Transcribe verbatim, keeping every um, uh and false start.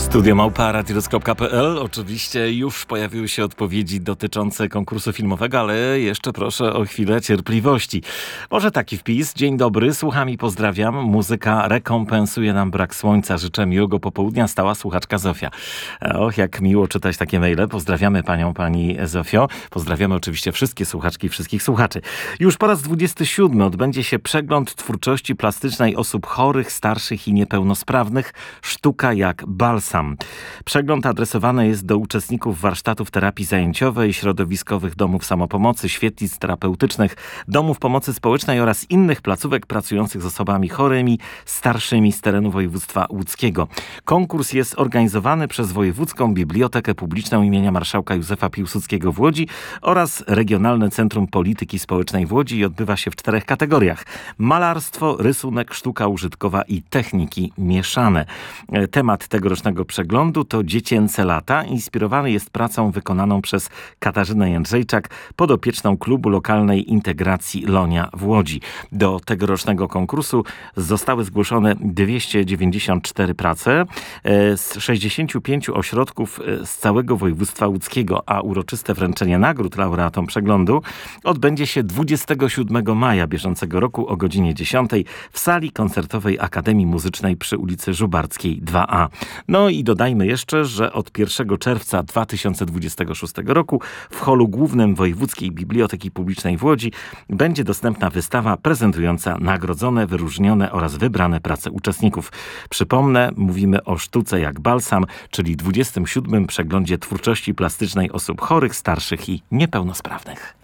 Studio Małpa, radiorys kropka pe el. Oczywiście już pojawiły się odpowiedzi dotyczące konkursu filmowego, ale jeszcze proszę o chwilę cierpliwości. Może taki wpis. Dzień dobry, słucham i pozdrawiam. Muzyka rekompensuje nam brak słońca. Życzę miłego popołudnia. Stała słuchaczka Zofia. Och, jak miło czytać takie maile. Pozdrawiamy panią, pani Zofio. Pozdrawiamy oczywiście wszystkie słuchaczki i wszystkich słuchaczy. Już po raz dwudziesty siódmy odbędzie się przegląd twórczości plastycznej osób chorych, starszych i niepełnosprawnych. Sztuka jak balsam. Przegląd adresowany jest do uczestników warsztatów terapii zajęciowej, środowiskowych domów samopomocy, świetlic terapeutycznych, domów pomocy społecznej oraz innych placówek pracujących z osobami chorymi, starszymi z terenu województwa łódzkiego. Konkurs jest organizowany przez Wojewódzką Bibliotekę Publiczną imienia Marszałka Józefa Piłsudskiego w Łodzi oraz Regionalne Centrum Polityki Społecznej w Łodzi i odbywa się w czterech kategoriach: malarstwo, rysunek, sztuka użytkowa i techniki mieszane. Temat tegorocznego przeglądu to dziecięce lata. Inspirowany jest pracą wykonaną przez Katarzynę Jędrzejczak, podopieczną klubu lokalnej integracji Lonia w Łodzi. Do tegorocznego konkursu zostały zgłoszone dwieście dziewięćdziesiąt cztery prace z sześćdziesięciu pięciu ośrodków z całego województwa łódzkiego, a uroczyste wręczenie nagród laureatom przeglądu odbędzie się dwudziestego siódmego maja bieżącego roku o godzinie dziesiątej w sali koncertowej Akademii Muzycznej przy ulicy Żubarckiej dwa a. No i dodajmy jeszcze, że od pierwszego czerwca dwa tysiące dwudziestego szóstego roku w holu głównym Wojewódzkiej Biblioteki Publicznej w Łodzi będzie dostępna wystawa prezentująca nagrodzone, wyróżnione oraz wybrane prace uczestników. Przypomnę, mówimy o sztuce jak balsam, czyli dwudziestym siódmym przeglądzie twórczości plastycznej osób chorych, starszych i niepełnosprawnych.